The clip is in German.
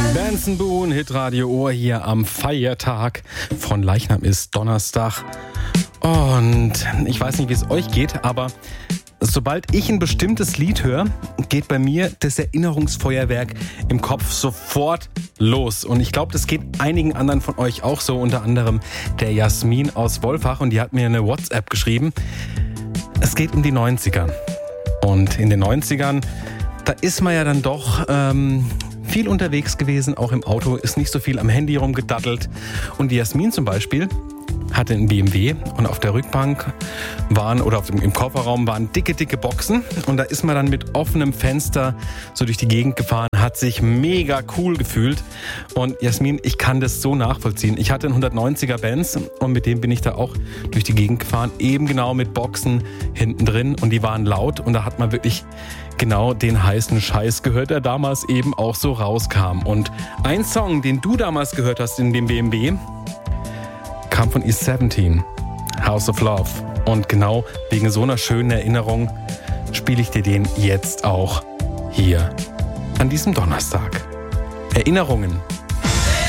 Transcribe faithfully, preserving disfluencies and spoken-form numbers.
Benson Boone, Hitradio Ohr hier am Feiertag. Von Leichnam ist Donnerstag. Und ich weiß nicht, wie es euch geht, aber sobald ich ein bestimmtes Lied höre, geht bei mir das Erinnerungsfeuerwerk im Kopf sofort los. Und ich glaube, das geht einigen anderen von euch auch so, unter anderem der Jasmin aus Wolfach. Und die hat mir eine WhatsApp geschrieben. Es geht um die neunziger. Und in den neunzigern, da ist man ja dann doch ähm, viel unterwegs gewesen, auch im Auto, ist nicht so viel am Handy rumgedattelt. Und die Jasmin zum Beispiel hatte einen B M W und auf der Rückbank waren, oder auf dem, im Kofferraum waren dicke, dicke Boxen. Und da ist man dann mit offenem Fenster so durch die Gegend gefahren, hat sich mega cool gefühlt. Und Jasmin, ich kann das so nachvollziehen. Ich hatte einen hundertneunziger Benz und mit dem bin ich da auch durch die Gegend gefahren, eben genau mit Boxen hinten drin, und die waren laut und da hat man wirklich genau den heißen Scheiß gehört, der damals eben auch so rauskam. Und ein Song, den du damals gehört hast in dem B M W, kam von East siebzehn, House of Love. Und genau wegen so einer schönen Erinnerung spiele ich dir den jetzt auch hier an diesem Donnerstag. Erinnerungen